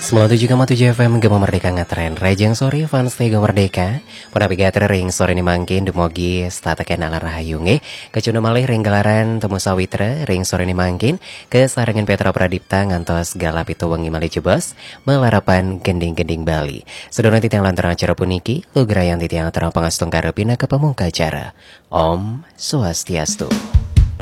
97,7 FM Gema Merdeka ngetren Rejeng sore fans Tega Merdeka Penapigator ring sore ini mangkin Demogi stataken ala rahayunge Kecuna malih ring gelaran Temu Sawitra ring sore ini mangkin Kesarangan Petra Pradipta ngantos galap itu wengi malih jebos Melarapan gending-gending Bali Sedona titiang lantaran acara puniki Lugrayan titiang terang pangastung karepina ke pemungka acara Om Swastiastu.